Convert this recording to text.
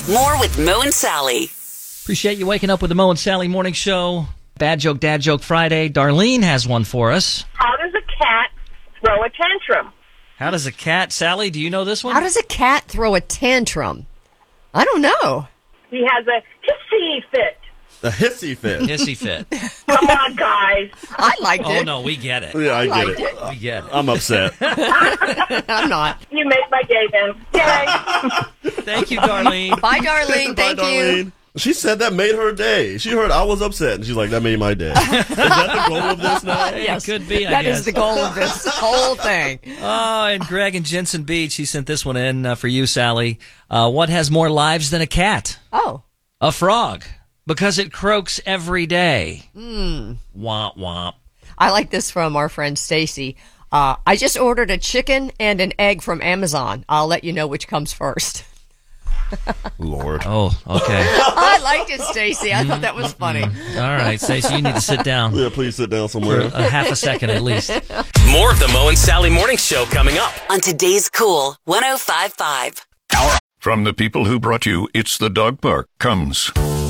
More with Mo and Sally. Appreciate you waking up with the Mo and Sally Morning Show. Bad Joke, Dad Joke Friday. Darlene has one for us. How does a cat throw a tantrum? How does a cat, Sally, do you know this one? How does a cat throw a tantrum? I don't know. He has a hissy fit. A hissy fit. Hissy fit. Come on, guys. I liked Oh, it. no, we get it. Yeah, I get liked it. We get it. I'm upset. I'm not. You make my day then. Yay. Thank you, Darlene. Bye, Darlene. Thank Bye, you. Darlene. She said that made her day. She heard I was upset, and she's like, that made my day. Is that the goal of this now? Yes, It could be, I That guess. is the goal of this whole thing. Oh, and Greg in Jensen Beach, he sent this one in for you, Sally. What has more lives than a cat? Oh. A frog. Because it croaks every day. Womp womp. I like this from our friend Stacy. I just ordered a chicken and an egg from Amazon. I'll let you know which comes first. Lord. Oh, okay. I liked it, Stacy. I thought that was funny. All right, Stacey, you need to sit down Yeah, please sit down for somewhere. a half a second at least. More of the Mo and Sally Morning Show coming up. On today's Cool 105.5. From the people who brought you It's the Dog Park comes